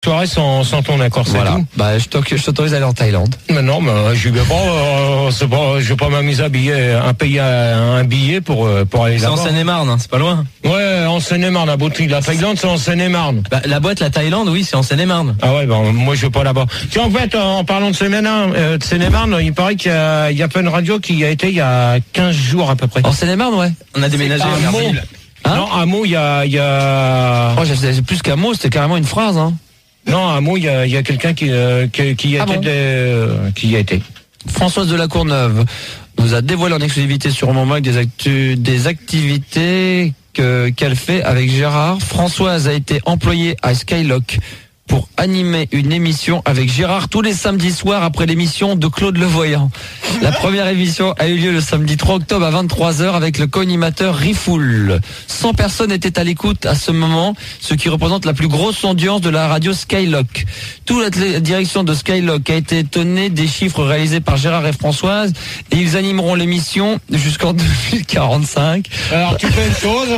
soirée sans ton accord, c'est voilà. tout. Bah, je t'autorise à aller en Thaïlande. Mais non, mais je vais pas, je vais pas m'amuser à payer un billet pour aller là-bas. C'est en Seine-et-Marne, hein, c'est pas loin. Ouais, en Seine-et-Marne, la Thaïlande, c'est en Seine-et-Marne. Bah, la Thaïlande, oui, c'est en Seine-et-Marne. Ah ouais, bon, moi je vais pas là-bas. Tiens, en fait, en parlant de Seine-et-Marne, il paraît qu'il y a pas une radio qui a été il y a 15 jours à peu près. En Seine-et-Marne, ouais. On a déménagé à Meaux. Hein Non, à Meaux, il y a... Oh, c'est plus qu'un mot, c'était carrément une phrase, hein. Non, à Meaux, il y a quelqu'un qui y a été. Françoise de la Courneuve nous a dévoilé en exclusivité sur mon mag des activités qu'elle fait avec Gérard. Françoise a été employée à Skylock pour animer une émission avec Gérard tous les samedis soirs après l'émission de Claude Levoyant. La première émission a eu lieu le samedi 3 octobre à 23h avec le co-animateur Rifoul. 100 personnes étaient à l'écoute à ce moment, ce qui représente la plus grosse audience de la radio Skylock. Toute la direction de Skylock a été étonnée des chiffres réalisés par Gérard et Françoise et ils animeront l'émission jusqu'en 2045. Alors tu fais une chose.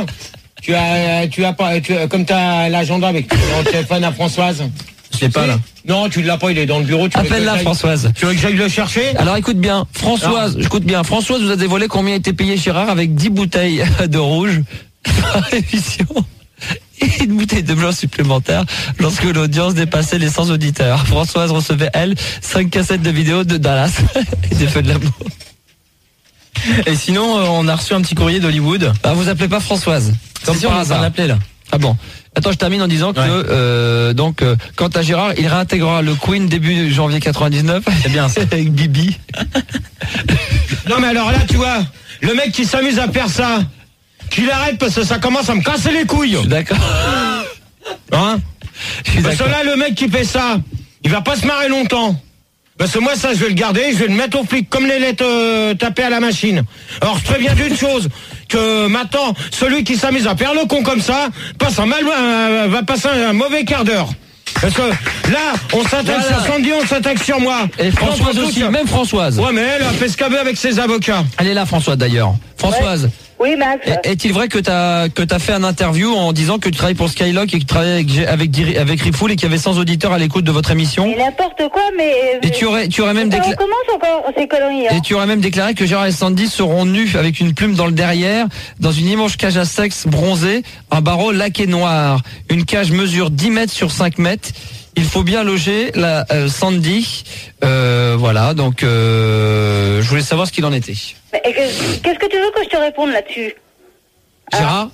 Comme t'as l'agenda avec ton téléphone à Françoise. Je l'ai pas là. Non, tu l'as pas, il est dans le bureau. Appelle-la, Françoise. Tu veux que j'aille le chercher? Alors écoute bien, Françoise vous a dévoilé combien a été payé Gérard avec 10 bouteilles de rouge par émission et une bouteille de blanc supplémentaire lorsque l'audience dépassait les 100 auditeurs. Françoise recevait, elle, 5 cassettes de vidéos de Dallas et des Feux de l'amour. Et sinon, on a reçu un petit courrier d'Hollywood. Ah, vous appelez pas Françoise? Comme par hasard. On l'appelait là. Ah bon. Attends, je termine en disant que quant à Gérard, il réintégrera le Queen début janvier 99. C'est bien ça. Avec Bibi. Non mais alors là, tu vois, le mec qui s'amuse à faire ça, qu'il arrête parce que ça commence à me casser les couilles. D'accord. Hein? Parce que là, le mec qui fait ça, il va pas se marrer longtemps. Parce que moi, ça, je vais le garder, je vais le mettre au flic, comme les lettres tapées à la machine. Alors, je préviens d'une chose, que maintenant, celui qui s'amuse à faire le con comme ça, va passer un mauvais quart d'heure. Parce que là, on s'attaque sur Sandy, on s'attaque sur moi. Et Françoise aussi, même Françoise. Ouais, mais elle a fait ce qu'elle veut avec ses avocats. Elle est là, Françoise, d'ailleurs. Françoise. Ouais. Oui, Max. Est-il vrai que t'as fait un interview en disant que tu travailles pour Skylock et que tu travailles avec Rifoul et qu'il y avait 100 auditeurs à l'écoute de votre émission? Mais n'importe quoi, mais... Et tu aurais même déclaré... On commence encore ces conneries, hein. Et tu aurais même déclaré que Gérard et Sandy seront nus avec une plume dans le derrière, dans une immense cage à sexe bronzée, un barreau laqué noir. Une cage mesure 10 mètres sur 5 mètres. Il faut bien loger la Sandy. Voilà, donc je voulais savoir ce qu'il en était. Mais qu'est-ce que tu veux que je te réponde là-dessus? Gérard?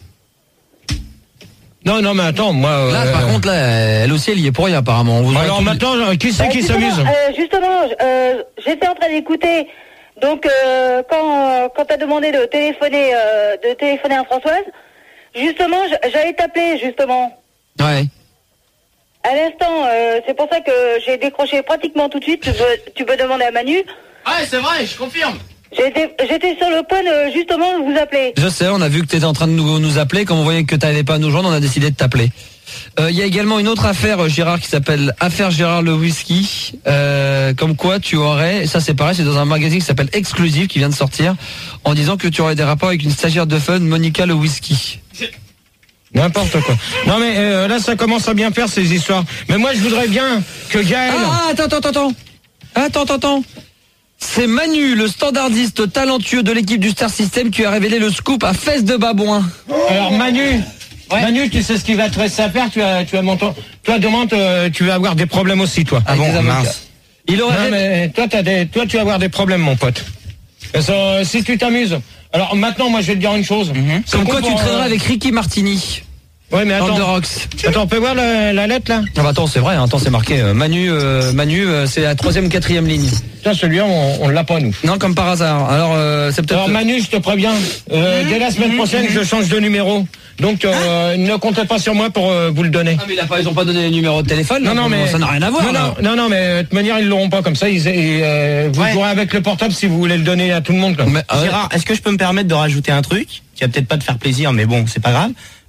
Non, mais attends, moi... Là, par contre, là, elle aussi, elle y est pour rien, apparemment. Alors maintenant, qui c'est qui s'amuse? Justement, j'étais en train d'écouter. Donc, quand t'as demandé de téléphoner à Françoise, justement, j'allais t'appeler, justement. Ouais. À l'instant, c'est pour ça que j'ai décroché pratiquement tout de suite. Tu peux demander à Manu. Ouais, c'est vrai, je confirme. J'étais sur le point de, justement, de vous appeler. Je sais, on a vu que tu étais en train de nous appeler. Quand on voyait que tu n'allais pas nous joindre, on a décidé de t'appeler. Il y a également une autre affaire, Gérard, qui s'appelle Affaire Gérard le Whisky. Comme quoi tu aurais, ça c'est pareil, c'est dans un magazine qui s'appelle Exclusive, qui vient de sortir, en disant que tu aurais des rapports avec une stagiaire de Fun, Monica le Whisky. N'importe quoi. Non mais là ça commence à bien faire ces histoires. Mais moi je voudrais bien que Gaël... Attends. C'est Manu, le standardiste talentueux de l'équipe du Star System, qui a révélé le scoop à Fesses de Babouin. Alors Manu, tu sais ce qu'il va te rester à faire. Tu vas monter. Toi demain tu vas avoir des problèmes aussi toi. Ah bon, mince. Il aurait. Non, mais toi tu vas avoir des problèmes mon pote. Si tu t'amuses. Alors maintenant moi je vais te dire une chose. Comme quoi tu traînerais avec Ricky Martini. Ouais mais attends. Attends, on peut voir la lettre là? Ah bah attends, c'est vrai, attends, c'est marqué Manu, c'est la 3e ou 4e ligne. Ça, celui-là, on l'a pas nous. Non, comme par hasard. Alors c'est peut-être. Alors Manu, je te préviens, dès la semaine prochaine, je change de numéro. Donc ne comptez pas sur moi pour vous le donner. Ah mais ils ont pas donné les numéros de téléphone. Non, mais ça n'a rien à voir. Non, mais de toute manière ils l'auront pas comme ça. Vous jouerez avec le portable si vous voulez le donner à tout le monde. Mais, Gérard, est-ce que je peux me permettre de rajouter un truc qui va peut-être pas te faire plaisir, mais bon, c'est pas grave.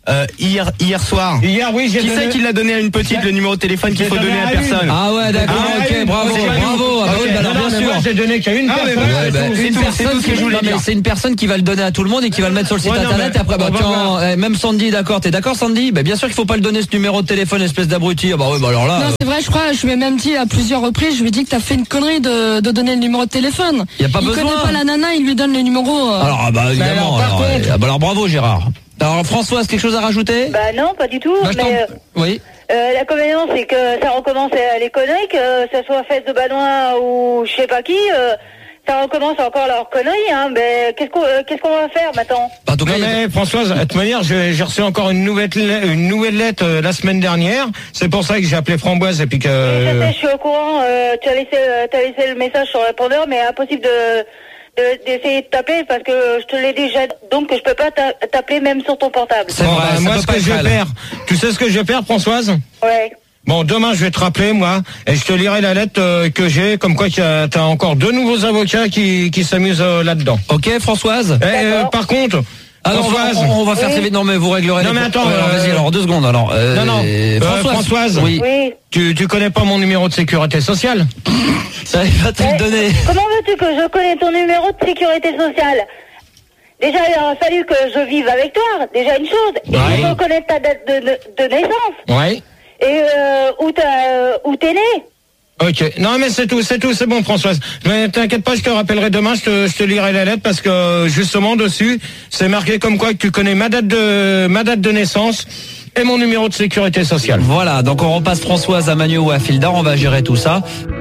hier soir. Hier, oui, j'ai Qui donné... c'est qui l'a donné à une petite, le numéro de téléphone qu'il faut J'ai donné donner à à personne? une. Ah ouais, d'accord, ok, bravo. Ah oui, bah alors bien sûr. Moi, j'ai donné qu'à une personne. Ouais, bah, c'est une tout, personne c'est tout ce que je voulais non, mais dire. c'est une personne qui va le donner à tout le monde et qui va le mettre sur le site Ouais, non, internet. mais Et après, bah, on va quand, voir. même Sandy, d'accord, t'es d'accord, Sandy? Bah, bien sûr qu'il faut pas le donner ce numéro de téléphone, espèce d'abruti. Ah bah ouais, bah alors là. Non, c'est vrai, je crois, je lui ai même dit à plusieurs reprises, je lui ai dit que t'as fait une connerie de donner le numéro de téléphone. Y a pas besoin. Il connaît pas la nana, il lui donne le numéro. Alors, bah, évidemment. alors, par contre- alors bravo, Gérard. Alors, Françoise, quelque chose à rajouter? Bah non, pas du tout. Bah, je t'en- Mais Oui. l'inconvénient, c'est que ça recommence les conneries, que ça soit fête de Banois ou je sais pas qui, ça recommence encore leurs conneries. Hein. Mais qu'est-ce qu'on va faire maintenant? En tout cas, Non, mais Françoise, de toute manière, j'ai reçu encore une nouvelle lettre la semaine dernière. C'est pour ça que j'ai appelé Framboise et puis que... Je sais, je suis au courant. Tu as laissé le message sur le répondeur, mais impossible d'essayer de taper parce que je te l'ai déjà, donc je peux pas t'appeler même sur ton portable. C'est Bon, vrai, bah, ça moi, peut ce pas que être je vais mal. faire, tu sais ce que je vais faire, Françoise? Ouais. Bon, demain, je vais te rappeler, moi, et je te lirai la lettre que j'ai, comme quoi t'as encore 2 nouveaux avocats qui s'amusent là-dedans. Ok, Françoise. D'accord. Par contre, Alors, Françoise... on va faire Oui. très vite. Non, mais vous réglerez. Non, mais attends, alors, vas-y, alors 2 secondes. Alors, non, Françoise. Oui. Oui. Tu connais pas mon numéro de sécurité sociale? Ça, il va te le donner. Comment veux-tu que je connais ton numéro de sécurité sociale? Déjà, il aurait fallu que je vive avec toi. Déjà une chose. Et Ouais. il faut connaître ta date de naissance. Ouais. Et où t'es né. Ok. Non, mais c'est tout, c'est bon, Françoise. Mais t'inquiète pas, je te rappellerai demain, je te lirai la lettre parce que, justement, dessus, c'est marqué comme quoi que tu connais ma date de naissance et mon numéro de sécurité sociale. Voilà, donc on repasse Françoise à Manu ou à Fildar, on va gérer tout ça.